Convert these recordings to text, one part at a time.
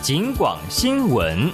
警广新闻。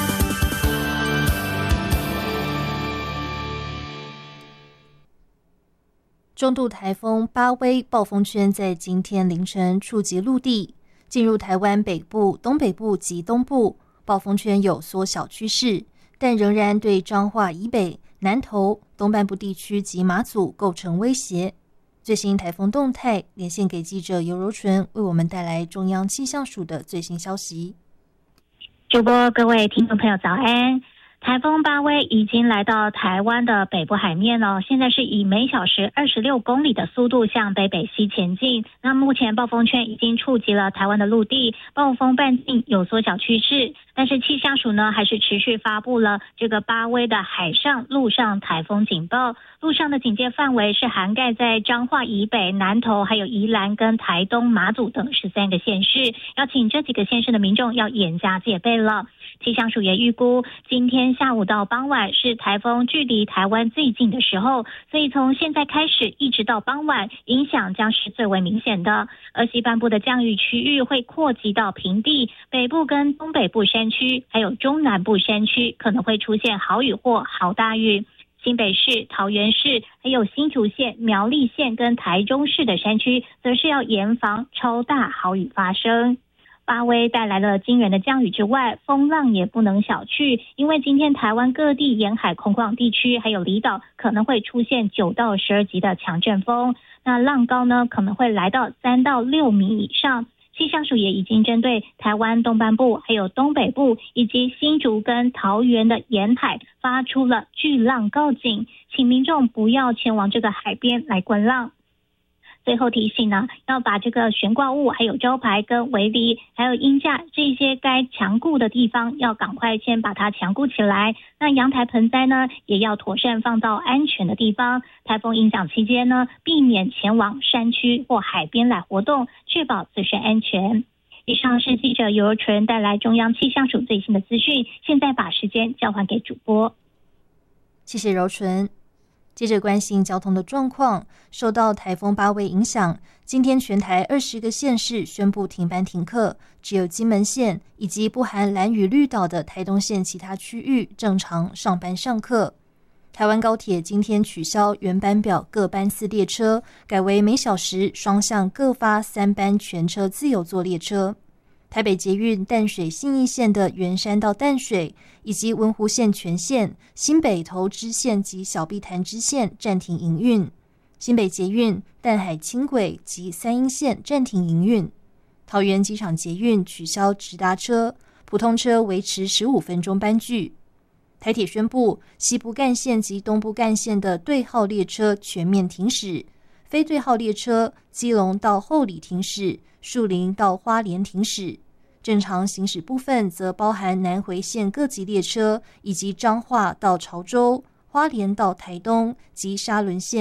中度台风巴威暴风圈在今天凌晨触及陆地，进入台湾北部、东北部及东部，暴风圈有缩小趋势，但仍然对彰化以北、南投、东半部地区及马祖构成威胁。最新台风动态，连线给记者尤柔纯为我们带来中央气象署的最新消息。 主播各位听众朋友早安。台风巴威已经来到台湾的北部海面了，现在是以每小时26公里的速度向北北西前进。那目前暴风圈已经触及了台湾的陆地，暴风半径有缩小趋势，但是气象署呢还是持续发布了这个巴威的海上、陆上台风警报。陆上的警戒范围是涵盖在彰化以北、南投、还有宜兰跟台东、马祖等13个县市，要请这几个县市的民众要严加戒备了。气象署也预估，今天下午到傍晚是台风距离台湾最近的时候，所以从现在开始一直到傍晚，影响将是最为明显的。而西半部的降雨区域会扩及到平地，北部跟东北部山区，还有中南部山区可能会出现豪雨或豪大雨。新北市、桃园市、还有新竹县、苗栗县跟台中市的山区，则是要严防超大豪雨发生。巴威带来了惊人的降雨之外，风浪也不能小觑，因为今天台湾各地沿海空旷地区还有离岛可能会出现9到12级的强阵风，那浪高呢可能会来到3到6米以上。气象署也已经针对台湾东半部、还有东北部以及新竹跟桃园的沿海发出了巨浪告警，请民众不要前往这个海边来观浪。最后提醒呢，要把这个悬挂物、还有招牌跟围篱、还有鹰架这些该强固的地方，要赶快先把它强固起来。那阳台盆栽呢，也要妥善放到安全的地方。台风影响期间呢，避免前往山区或海边来活动，确保自身安全。以上是记者尤柔纯带来中央气象署最新的资讯，现在把时间交还给主播。 谢谢柔纯。接着关心交通的状况，受到台风巴威影响，今天全台20个县市宣布停班停课，只有金门县以及不含兰屿绿岛的台东县其他区域正常上班上课。台湾高铁今天取消原班表各班次列车，改为每小时双向各发3班全车自由座列车。台北捷运淡水信义线的圆山到淡水，以及文湖线全线、新北投支线及小碧潭支线暂停营运。新北捷运淡海轻轨及三鶯线暂停营运。桃园机场捷运取消直达车，普通车维持15分钟班距。台铁宣布，西部干线及东部干线的对号列车全面停驶，非对号列车基隆到后里停驶，树林到花莲停驶。正常行驶部分则包含南回线各级列车，以及彰化到潮州、花莲到台东及沙仑线